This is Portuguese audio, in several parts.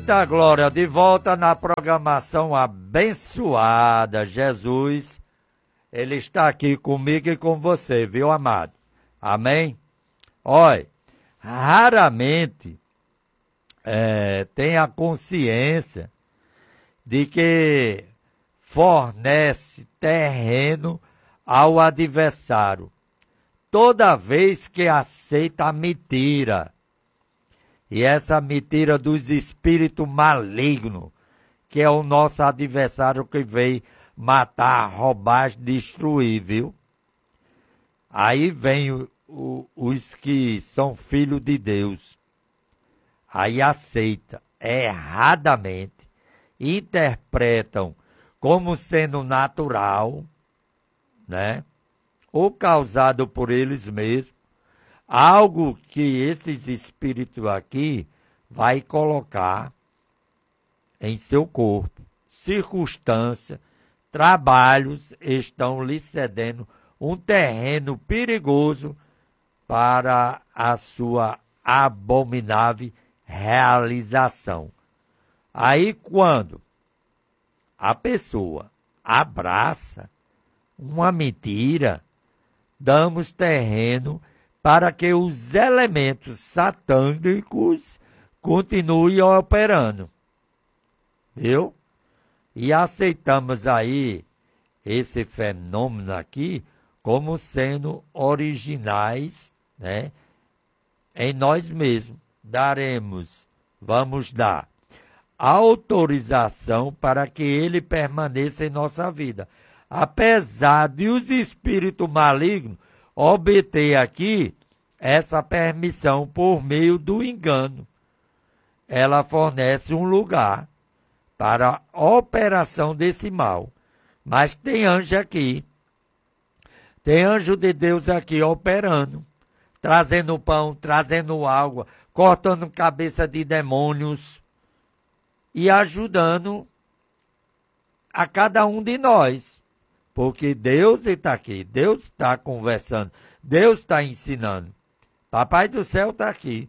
Eita glória, de volta na programação abençoada. Jesus, Ele está aqui comigo e com você, viu, amado? Amém? Olha, raramente tem a consciência de que fornece terreno ao adversário toda vez que aceita a mentira. E essa mentira dos espíritos malignos, que é o nosso adversário que veio matar, roubar, destruir, viu? Aí vem os que são filhos de Deus. Aí aceita erradamente, interpretam como sendo natural, né? Ou causado por eles mesmos, algo que esses espíritos aqui vai colocar em seu corpo. Circunstâncias, trabalhos estão lhe cedendo um terreno perigoso para a sua abominável realização. Aí quando a pessoa abraça uma mentira, damos terreno para que os elementos satânicos continuem operando. Viu? E aceitamos aí esse fenômeno aqui como sendo originais, né, em nós mesmos. Vamos dar autorização para que ele permaneça em nossa vida. Apesar de os espíritos malignos obter aqui essa permissão por meio do engano. Ela fornece um lugar para a operação desse mal. Mas tem anjo aqui. Tem anjo de Deus aqui operando, trazendo pão, trazendo água, cortando cabeça de demônios e ajudando a cada um de nós. Porque Deus está aqui, Deus está conversando, Deus está ensinando. Papai do céu está aqui.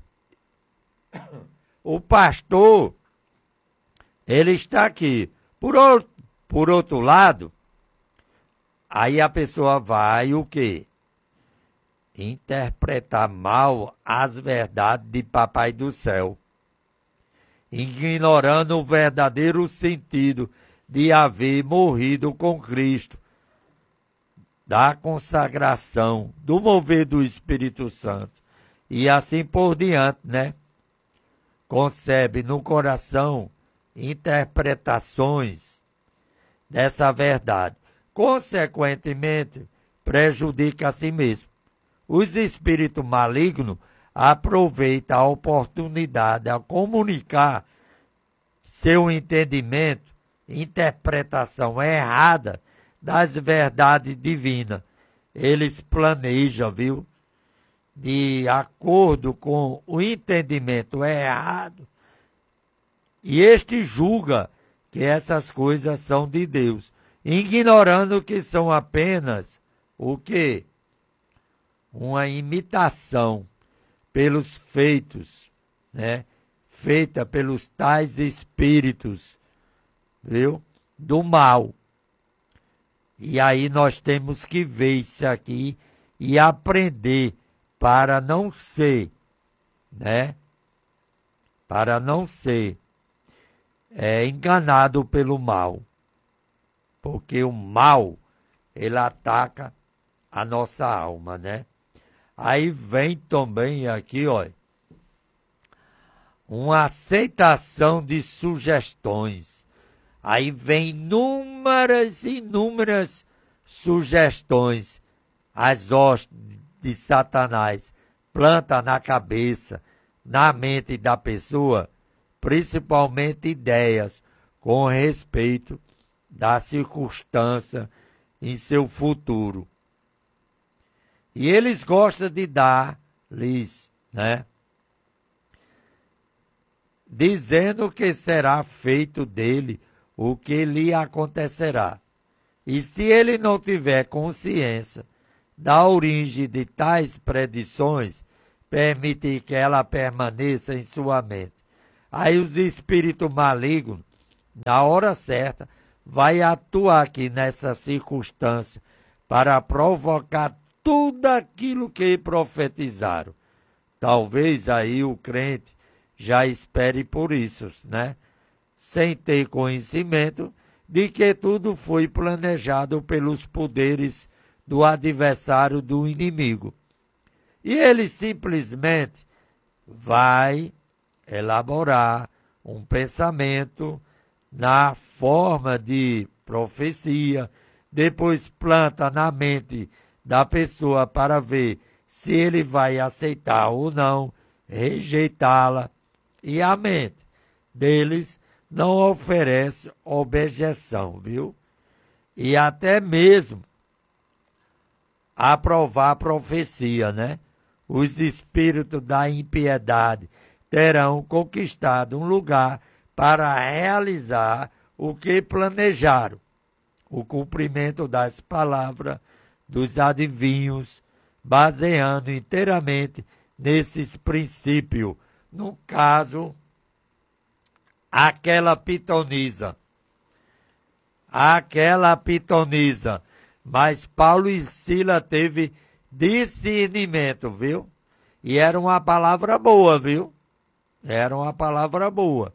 O pastor, ele está aqui. Por outro lado, aí a pessoa vai o quê? Interpretar mal as verdades de Papai do céu, ignorando o verdadeiro sentido de haver morrido com Cristo, da consagração, do mover do Espírito Santo, e assim por diante, né? Concebe no coração interpretações dessa verdade. Consequentemente, prejudica a si mesmo. Os espíritos malignos aproveitam a oportunidade a comunicar seu entendimento, interpretação errada das verdades divinas. Eles planejam, viu? De acordo com o entendimento errado. E este julga que essas coisas são de Deus, ignorando que são apenas o quê? Uma imitação pelos feitos, né? Feita pelos tais espíritos, viu? Do mal. E aí nós temos que ver isso aqui e aprender para não ser, né? Para não ser enganado pelo mal. Porque o mal, ele ataca a nossa alma, né? Aí vem também aqui, olha, uma aceitação de sugestões. Aí vem inúmeras sugestões. As hostes de Satanás planta na cabeça, na mente da pessoa, principalmente ideias com respeito da circunstância em seu futuro. E eles gostam de dar-lhes, né? Dizendo que será feito dele o que lhe acontecerá. E se ele não tiver consciência da origem de tais predições, permite que ela permaneça em sua mente. Aí os espíritos malignos, na hora certa, vai atuar aqui nessa circunstância para provocar tudo aquilo que profetizaram. Talvez aí o crente já espere por isso, né? Sem ter conhecimento de que tudo foi planejado pelos poderes do adversário, do inimigo. E ele simplesmente vai elaborar um pensamento na forma de profecia, depois planta na mente da pessoa para ver se ele vai aceitar ou não, rejeitá-la, e a mente deles não oferece objeção, viu? E até mesmo aprovar a profecia, né? Os espíritos da impiedade terão conquistado um lugar para realizar o que planejaram, o cumprimento das palavras dos adivinhos, baseando inteiramente nesses princípios. No caso, aquela pitonisa. Mas Paulo e Sila teve discernimento, viu? E era uma palavra boa, viu? Era uma palavra boa.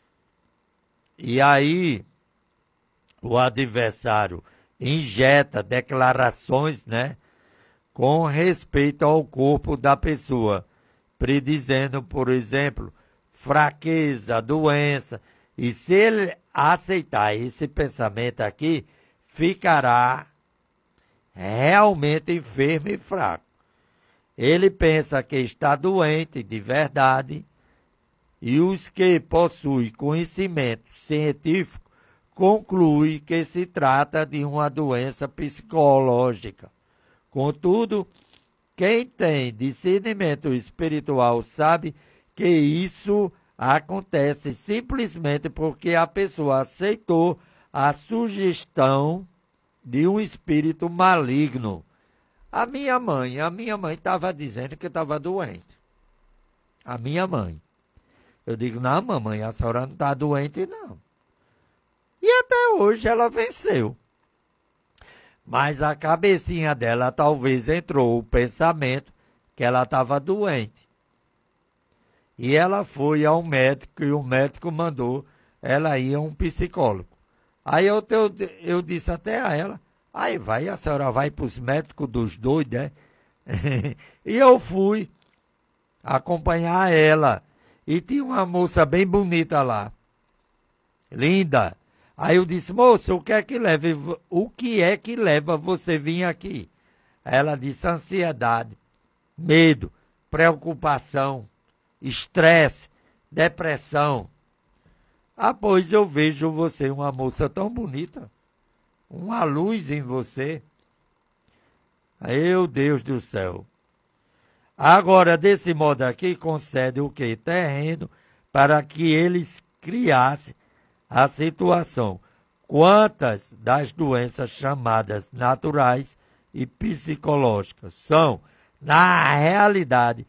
E aí, o adversário injeta declarações, né? Com respeito ao corpo da pessoa, predizendo, por exemplo, fraqueza, doença. E se ele aceitar esse pensamento aqui, ficará realmente enfermo e fraco. Ele pensa que está doente de verdade, e os que possuem conhecimento científico concluem que se trata de uma doença psicológica. Contudo, quem tem discernimento espiritual sabe que isso acontece simplesmente porque a pessoa aceitou a sugestão de um espírito maligno. A minha mãe estava dizendo que estava doente. A minha mãe. Eu digo, não, mamãe, a senhora não está doente, não. E até hoje ela venceu. Mas a cabecinha dela talvez entrou o pensamento que ela estava doente. E ela foi ao médico e o médico mandou ela ir a um psicólogo. Aí eu disse até a ela, aí vai, a senhora vai para os médicos dos doidos, né? E eu fui acompanhar ela. E tinha uma moça bem bonita lá. Linda. Aí eu disse, moça, o que é que leva você vir aqui? Ela disse, ansiedade, medo, preocupação, estresse, depressão. Ah, pois eu vejo você uma moça tão bonita, uma luz em você. Meu Deus do céu. Agora, desse modo aqui, concede o quê? Terreno para que eles criassem a situação. Quantas das doenças chamadas naturais e psicológicas são, na realidade,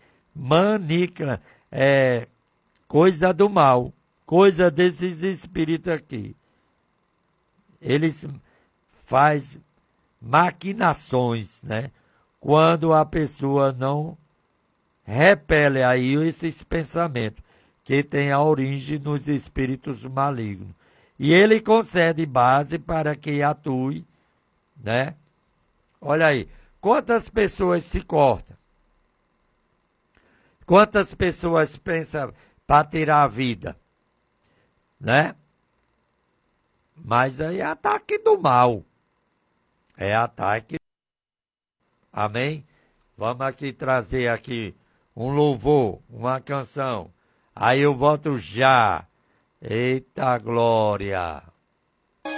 coisa do mal, coisa desses espíritos aqui. Eles fazem maquinações, né? Quando a pessoa não repele aí esses pensamentos que têm a origem nos espíritos malignos. E ele concede base para que atue, né? Olha aí, quantas pessoas se cortam? Quantas pessoas pensam para tirar a vida? Né? Mas aí é ataque do mal. É ataque. Amém? Vamos aqui trazer aqui um louvor, uma canção. Aí eu volto já. Eita glória!